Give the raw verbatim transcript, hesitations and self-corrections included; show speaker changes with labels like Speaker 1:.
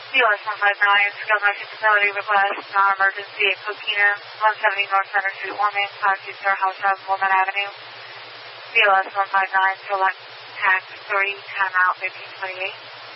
Speaker 1: B L S one five nine, skilled nursing facility request, non-emergency at Coquina, one seventy North Center Street, Warming, five two zero House of Woolman Avenue. B L S one five nine, select tax three, timeout fifteen twenty-eight.